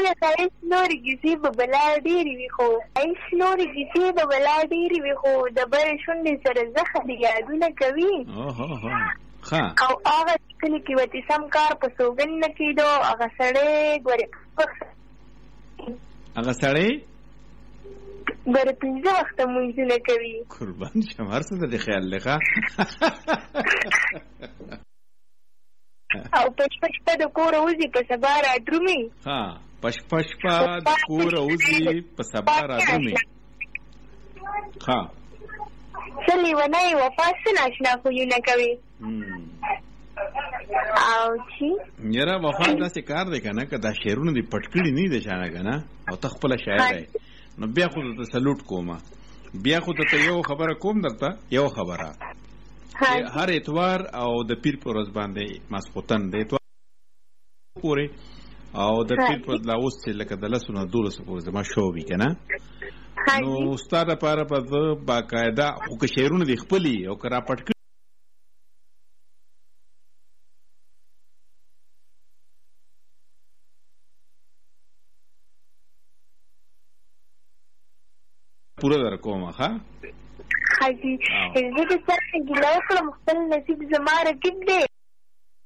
کله ښایست نورې کیسې به بلا ډېرې وي خو ښایست نورې کیسې به بلا ډېرې وي خو د برې شونډې سره زخه د یادونه کوي او هغه کلي کې وتې سم کار په سوګند نه کېدو هغه سړی ګورې ګوره 5 وخته مونځونه کوي. قربان شم هر څه د خیال لخوا او پشپشپه د کوره وځي په سبا را درومي. پشپشپه د کوره وځي په سبا را درومي. څه لیونی وفا څه ناشنا خویونه کوي او چې یاره وفا داسې کار دی که نه که دا شعرونه دې پټ کړي نه د چا نه که نه او ته خپله شاعر دی نو بیا خو درته سلوټ کومه بیا خو درته یو خبره کوم درته یو خبره هر اتوار او د پیر په ورځ باندې ماسخوتن د اتوار پورې او د پیر په لا اوس چې لکه د 10 نه 12 پورې زما شو وي که نه نو ستا دپاره به زه باقاعده خو که شعرونه دې خپلي او که را پټ کړي پوره در کومه ښه حاجي زه د سره ګیله وکړم خپل نصیب زما رقیب دی